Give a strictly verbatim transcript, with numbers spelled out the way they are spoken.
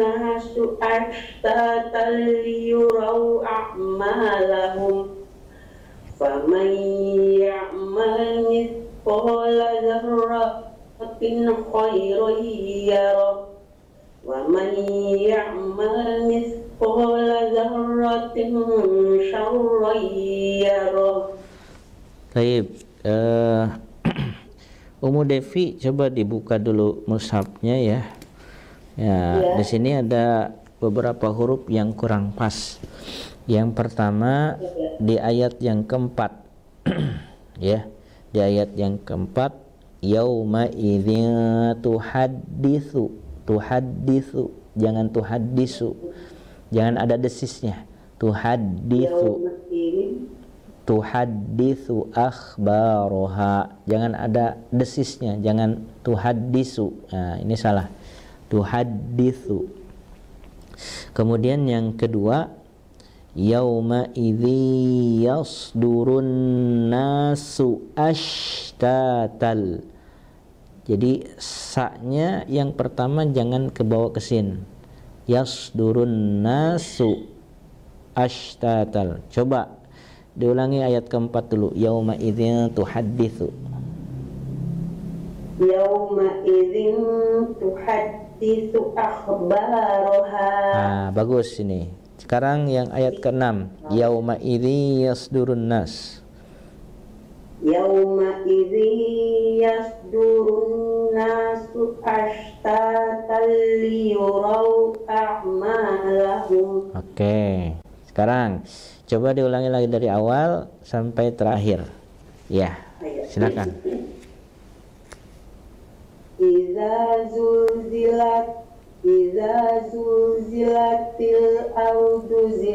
nasu ashtatan liyurau a'malahum faman ya'mal mithqala dzarratin khairan yarah wa man ya'mal mithqala dzarratin syarran yarah. Baik, uh, Umu Devi coba dibuka dulu mushafnya ya. Ya, ya. Di sini ada beberapa huruf yang kurang pas. Yang pertama di ayat yang keempat, ya, di ayat yang keempat, yauma idzin tuhadditsu, tuhadditsu, jangan tuhaddisu, jangan ada desisnya, tuhadditsu, tuhadditsu akhbaroha, jangan ada desisnya, jangan tuhaddisu. Nah, ini salah, tuhadditsu. Kemudian yang kedua, yauma idzi yasdurun nasu ashtatal. Jadi sa-nya yang pertama jangan kebawa ke sin. Yasdurun nasu ashtatal. Coba diulangi ayat keempat dulu. Yauma idzin tuhadditsu. Yauma idzin tuhadditsu akhbaroha. Ah, bagus ini. Sekarang yang ayat keenam, yauma idzi yasdurun nas. Yauma idzi yasdurun nasu ashtatan liyurau a'malahum. Oke. Sekarang coba diulangi lagi dari awal sampai terakhir. Ya, silakan. Iza zulzilat Iza zulzilatil ardu